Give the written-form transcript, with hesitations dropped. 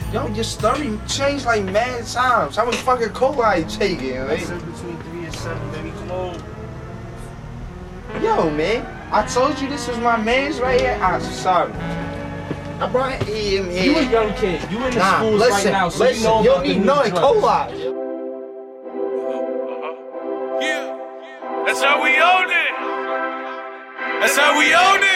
Yo, your story changed like mad times. How much fucking cola you taking, I right? said between 3 and 7, baby. Come on. Yo, man, I told you this was my man's right here. I'm sorry. I brought him here. You a young kid. You in the Nah, schools listen, right now, so listen, you know you about don't the need new nothing drugs. cola. Yeah, that's how we own it. That's how we own it.